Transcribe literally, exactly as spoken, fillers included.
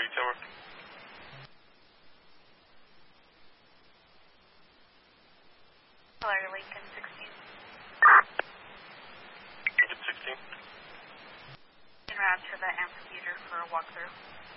three, Timber. Hello, Lincoln sixteen. Lincoln sixteen. En route to the amphitheater for a walkthrough.